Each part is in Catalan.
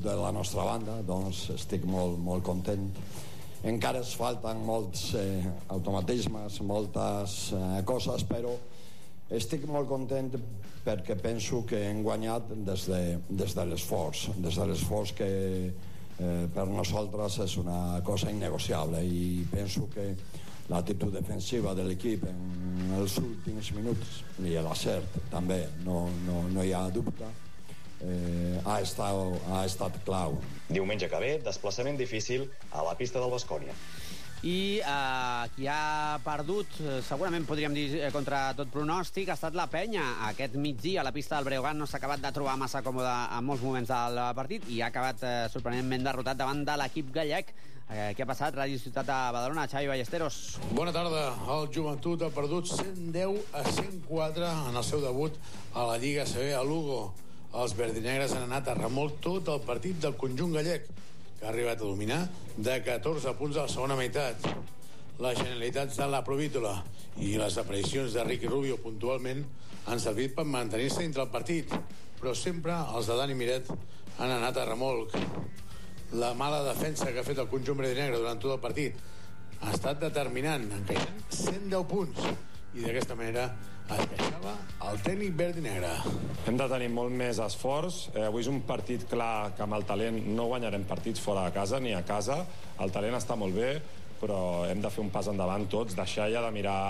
de la nostra banda, doncs estic molt content. Encara es falten molts automatismes, moltes coses, però estic molt content perquè penso que hem guanyat des de l'esforç que per nosaltres és una cosa innegociable, i penso que l'actitud defensiva de l'equip en els últims minuts i l'acert també, no hi ha dubte, ha estat clau. Diumenge que ve, desplaçament difícil a la pista del Baskonia. I qui ha perdut, segurament podríem dir contra tot pronòstic, ha estat la Penya. Aquest migdia a la pista del Breogán no s'ha acabat de trobar massa còmode en molts moments del partit i ha acabat sorprenentment derrotat davant de l'equip gallec. Què ha passat? Ràdio Ciutat de Badalona, Xavi Ballesteros. Bona tarda. El Joventut ha perdut 110-104 en el seu debut a la Lliga ACB a Lugo. Els verdinegres han anat a remolc tot el partit del conjunt gallec, que ha arribat a dominar de 14 punts a la segona meitat. Les genialitats de la Provítola i les aparicions de Ricky Rubio puntualment han servit per mantenir-se dintre el partit, però sempre els de Dani Miret han anat a remolc. La mala defensa que ha fet el conjunt verdinegre durant tot el partit ha estat determinant, encaixant 110 punts, i d'aquesta manera es queixava el tècnic verdinegre. Hem de tenir molt més esforç. Avui és un partit clar que amb el talent no guanyarem partits fora de casa ni a casa. El talent està molt bé, però hem de fer un pas endavant tots, deixar ja de mirar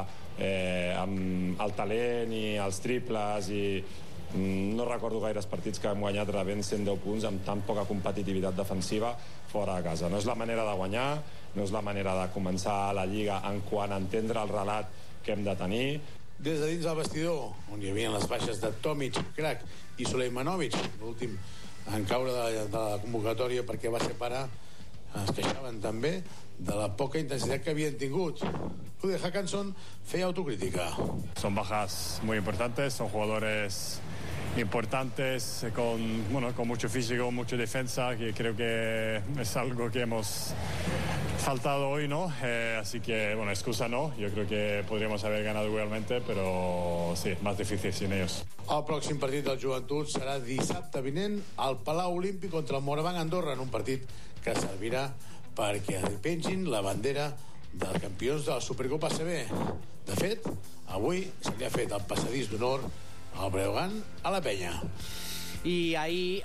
amb el talent i els triples, i no recordo gaires partits que hem guanyat rebent 110 punts amb tan poca competitivitat defensiva fora de casa. No és la manera de guanyar, no és la manera de començar la Lliga en quant a entendre el relat que hem de tenir. Des de dins del vestidor, on hi havia les baixes de Tomic, Krak i Sulejmanovic, l'últim en caure de la convocatòria perquè va ser parar, es queixaven també de la poca intensitat que havien tingut. Ude Hackanson feia autocrítica. Son bajas muy importantes, son jugadores importantes con mucho físico, mucha defensa, que creo que es algo que hemos faltado hoy, ¿no? Así que, excusa no, yo creo que podríamos haber ganado igualmente, pero sí, más difícil sin ellos. El pròxim partit del Joventut serà dissabte vinent al Palau Olímpic contra el Moraván Andorra, en un partit que servirà perquè pengin la bandera dels campions de la Supercopa ACB. De fet, avui se li ha fet el passadís d'honor al Breogán a la Penya. I ahir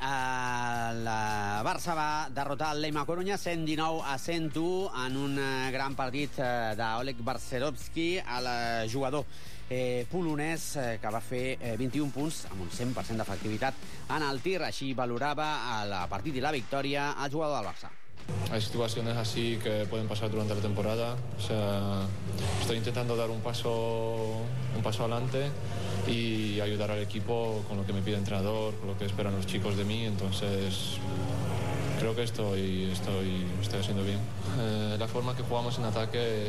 la Barça va derrotar el Leyma Corunya 119-101 en un gran partit d'Oleg Barcerovski, el jugador polonès, que va fer 21 punts amb un 100% d'efectivitat en el tir. Així valorava el partit i la victòria el jugador del Barça. Hay situaciones así que pueden pasar durante la temporada. O sea, estoy intentando dar un paso adelante y ayudar al equipo con lo que me pide el entrenador, con lo que esperan los chicos de mí. Entonces, creo que estoy haciendo bien. La forma que jugamos en ataque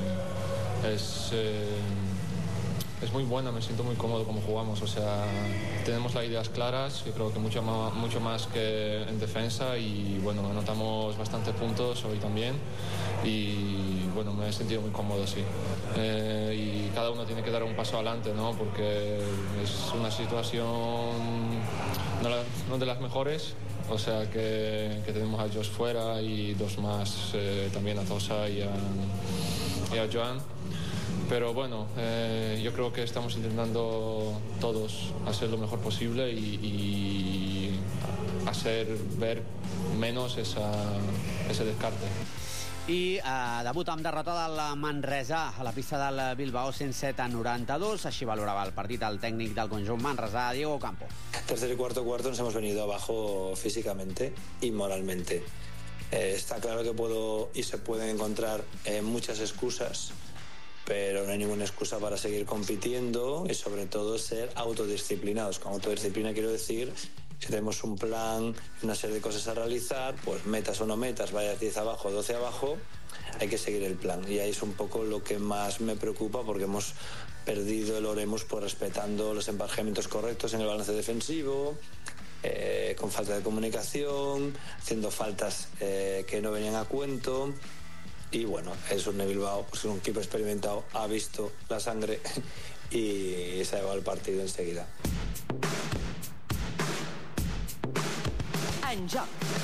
es muy buena, me siento muy cómodo como jugamos, o sea, tenemos las ideas claras, yo creo que mucho más que en defensa, y anotamos bastantes puntos hoy también, y me he sentido muy cómodo, sí. Y cada uno tiene que dar un paso adelante, ¿no? Porque es una situación no de las mejores, o sea que tenemos a Josh fuera y dos más, también a Tosa y a Joan. Pero yo creo que estamos intentando todos hacer lo mejor posible y hacer ver menos ese descarte. I debut amb derrota del Manresa a la pista del Bilbao 107-92. Així valorava el partit el tècnic del conjunt manresà, Diego Campo. Tercer y cuarto nos hemos venido abajo físicamente y moralmente. Está claro que se pueden encontrar muchas excusas, pero no hay ninguna excusa para seguir compitiendo y sobre todo ser autodisciplinados. Con autodisciplina quiero decir, si tenemos un plan, una serie de cosas a realizar, pues metas o no metas, vayas 10 abajo, 12 abajo, hay que seguir el plan. Y ahí es un poco lo que más me preocupa, porque hemos perdido el Oremus por respetando los emparejamientos correctos en el balance defensivo, con falta de comunicación, haciendo faltas que no venían a cuento. Y es un Bilbao, pues un equipo experimentado, ha visto la sangre y se ha llevado el partido enseguida. En joc.